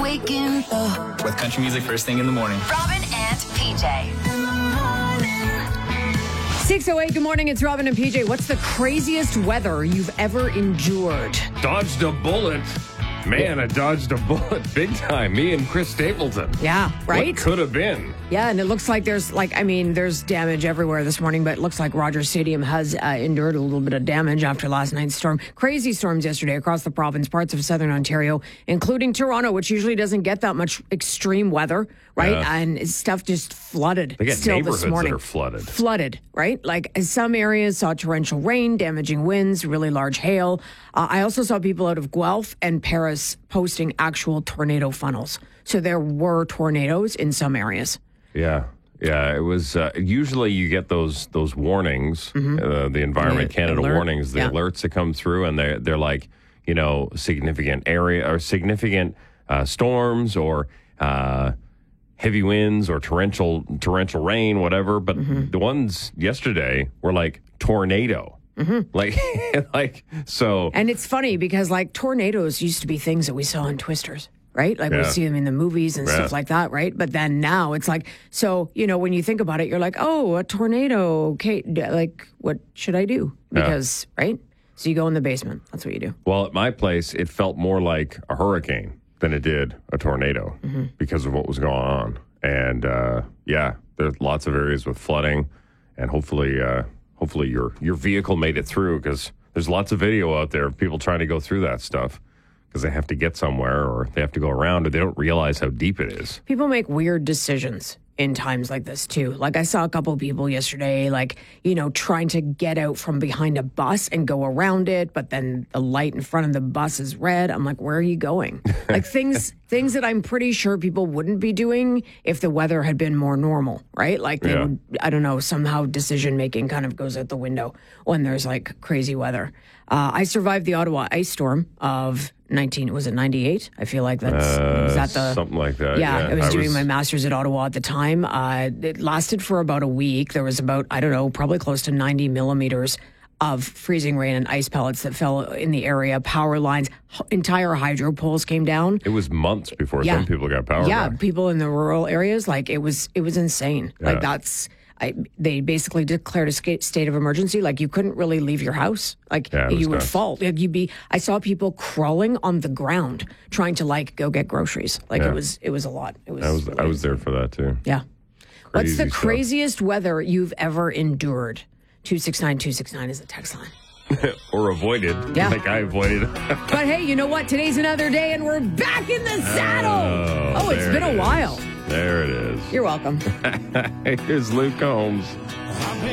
waking up with country music first thing in the morning. Robin and PJ. 6:08, good morning. It's Robin and PJ. What's the craziest weather you've ever endured? Dodged a bullet. Man, I dodged a bullet big time. Me and Chris Stapleton. Yeah, right? What could have been? Yeah, and it looks like there's damage everywhere this morning, but it looks like Rogers Stadium has endured a little bit of damage after last night's storm. Crazy storms yesterday across the province, parts of southern Ontario, including Toronto, which usually doesn't get that much extreme weather, right? Yeah. And stuff just flooded. They got still neighborhoods this morning. that are flooded. Flooded, right? Like some areas saw torrential rain, damaging winds, really large hail. I also saw people out of Guelph and Paris posting actual tornado funnels. So there were tornadoes in some areas. Yeah. It was usually you get those warnings, the Environment Canada warnings, the alerts that come through, and they're like, significant area or significant storms or heavy winds or torrential rain, whatever. But the ones yesterday were like tornado. So. And it's funny because tornadoes used to be things that we saw in Twisters, right? We see them in the movies and stuff like that, right? But then now it's when you think about it, you're like, oh, a tornado. Okay, what should I do? Because, right? So you go in the basement. That's what you do. Well, at my place, it felt more like a hurricane than it did a tornado because of what was going on. And there's lots of areas with flooding, and hopefully your vehicle made it through, because there's lots of video out there of people trying to go through that stuff because they have to get somewhere or they have to go around, or they don't realize how deep it is. People make weird decisions in times like this too. I saw a couple of people yesterday, trying to get out from behind a bus and go around it, but then the light in front of the bus is red. I'm like, where are you going? Things that I'm pretty sure people wouldn't be doing if the weather had been more normal, right? They would, I don't know, somehow decision making kind of goes out the window when there's crazy weather. I survived the Ottawa ice storm of 98? I feel like was that the something like that. Yeah, I was doing my master's at Ottawa at the time. It lasted for about a week. There was about, probably close to 90 millimeters of freezing rain and ice pellets that fell in the area. Power lines, entire hydro poles came down. It was months before some people got power back. People in the rural areas, it was insane. Yeah. They basically declared a state of emergency. You couldn't really leave your house. You would fall. I saw people crawling on the ground trying to go get groceries. It was a lot. I was there for that too. Yeah. What's the stuff. craziest weather you've ever endured? 269-269 is the text line. Or avoided. Yeah. I avoided. But hey, you know what? Today's another day and we're back in the saddle. It's been a while. There it is. You're welcome. Here's Luke Combs.